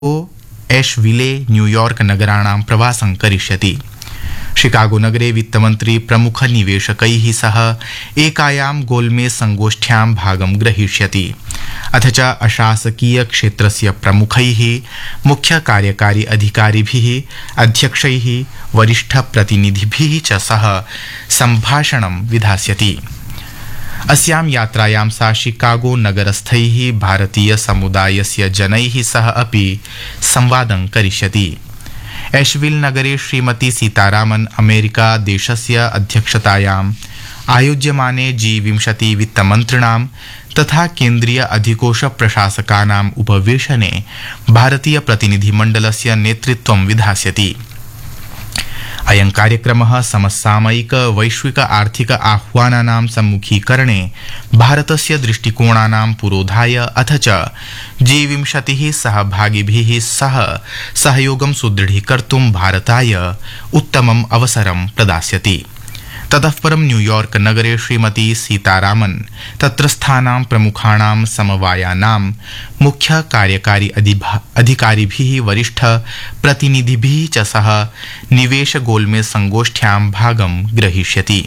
Asheville New York नगराणां प्रवासं करिष्यति। शिकागो नगरे वित्तमन्त्री प्रमुख निवेशकैः सह एकायां गोलमेज संगोष्ठ्यां भागं ग्रहीष्यति। अथ च अशासकीय क्षेत्रस्य प्रमुखैः, मुख्य कार्यकारी अधिकारिभिः, अध्यक्षैः, वरिष्ठप्रतिनिधिभिः च सह सम्भाषणं विधास्यति। अस्यां यात्रायां सा शिकागो नगरस्थैः भारतीय समुदायस्य जनैः सह अपि संवादं करिष्यति। एशविल नगरे श्रीमती सीतारामन अमेरिका देशस्य अध्यक्षतायाम् आयोज्यमाने G20 वित्तमन्त्रिणां तथा केन्द्रीय अधिकोष प्रशासकानाम् उपवेशने भारतीय प्रतिनिधिमण्डलस्य नेतृत्वं विधास्यति। अयं कार्यक्रमः समसामयिक वैश्विक आर्थिक आह्वानानां सम्मुखीकरणे भारतस्य दृष्टिकोणानां पुरोधाय अथ च G20 सहभागिभिः सह सहयोगं सुदृढीकर्तुं भारताय उत्तमम् अवसरं प्रदास्यति। ततः परं न्यूयॉर्क नगरे श्रीमती सीतारामन तत्रस्थानां प्रमुखाणां समवायानां मुख्य कार्यकारी अधिकारिभिः, वरिष्ठ प्रतिनिधिभिः च सह निवेश गोलमेज संगोष्ठ्यां भागं ग्रहीष्यति।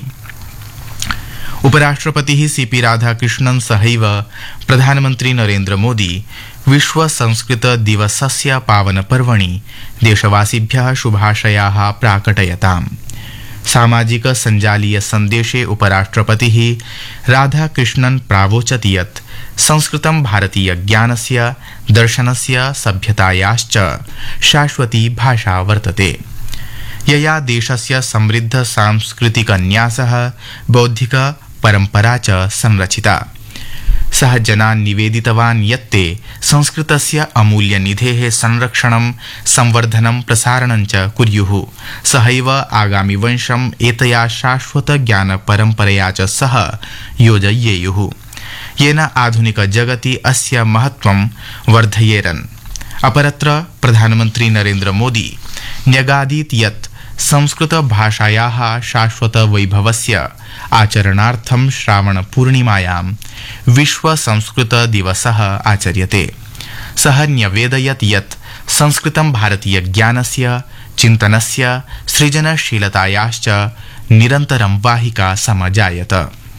उपराष्ट्रपतिः सीपी राधाकृष्णन् सहैव प्रधानमन्त्री नरेन्द्र मोदी विश्व संस्कृत दिवसस्य पावनपर्वणि देशवासिभ्यः शुभाशयाः प्राकटयताम्। सामाजिक सञ्जालीय सन्देशे उपराष्ट्रपतिः राधाकृष्णन् प्रावोचत् यत् संस्कृतं भारतीय ज्ञानस्य, दर्शनस्य, सभ्यतायाश्च शाश्वती भाषा वर्तते, यया देशस्य समृद्ध सांस्कृतिक न्यासः, बौद्धिक परम्परा च संरचिता। सः जनान् निवेदितवान् यत् ते संस्कृतस्य अमूल्यनिधेः संरक्षणं, संवर्धनं, प्रसारणं च कुर्युः। सहैव आगामि वंशम् एतया शाश्वत ज्ञान परम्परया च सह योजयेयुः, येन आधुनिक जगति अस्य महत्त्वं वर्धयेरन्। अपरत्र प्रधानमन्त्री नरेन्द्र मोदी न्यगादीत् यत् संस्कृत भाषायाः शाश्वत वैभवस्य आचरणार्थं श्रावण पूर्णिमायां विश्व संस्कृत दिवसः आचर्यते। सः न्यवेदयत् यत् संस्कृतं भारतीय ज्ञानस्य, चिन्तनस्य, सृजनशीलतायाश्च निरन्तरं वाहिका समजायत।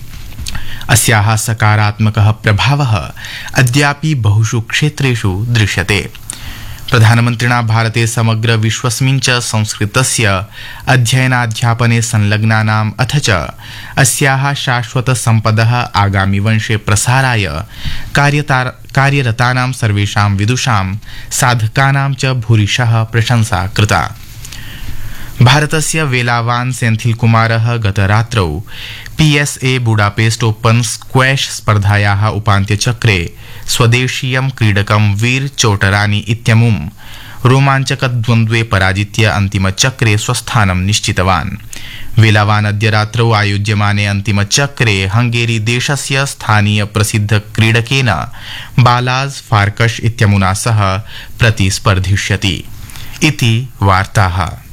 अस्याः सकारात्मकः प्रभावः अद्यापि बहुषु क्षेत्रेषु दृश्यते। प्रधानमन्त्रिणा भारते समग्र विश्वस्मिन् च संस्कृतस्य अध्ययनाध्यापने संलग्नानाम् अथ च अस्याः शाश्वत सम्पदः आगामि वंशे प्रसाराय कार्यरतानां सर्वेषां विदुषां, साधकानां च भूरिशः प्रशंसा कृता। भारतस्य वेलावान् सेन्थिल कुमारः गतरात्रौ PSA बुडापेस्ट ओपन स्क्वैश स्पर्धायाः उपान्त्यचक्रे स्वदेशीयं क्रीडकं वीर चोटरानी इत्यमुं रोमाञ्चकद्वन्द्वे पराजित्य अन्तिमचक्रे स्वस्थानं निश्चितवान्। वेलावान् अद्य रात्रौ आयोज्यमाने अन्तिमचक्रे हंगेरी देशस्य स्थानीय प्रसिद्ध क्रीडकेन बालाज फार्कश इत्यमुना सह प्रतिस्पर्धिष्यति। इति वार्ताः।